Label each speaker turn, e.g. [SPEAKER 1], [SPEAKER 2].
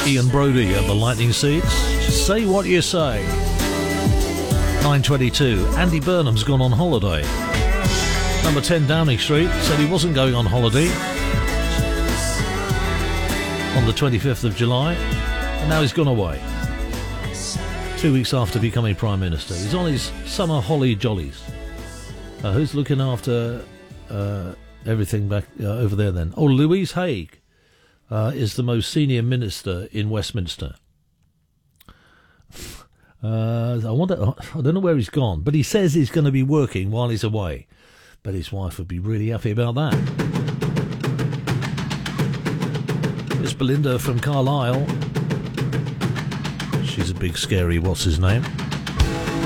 [SPEAKER 1] Ian Brody at the Lightning Seeds. Say What You Say. 9:22. Andy Burnham's gone on holiday. Number 10 Downing Street said he wasn't going on holiday on the 25th of July, and now he's gone away. 2 weeks after becoming Prime Minister. He's on his summer holly jollies. Who's looking after everything back over there then? Oh, Louise Haigh is the most senior minister in Westminster. I don't know where he's gone, but he says he's going to be working while he's away. But his wife would be really happy about that. It's Belinda from Carlisle. She's a big scary what's his name.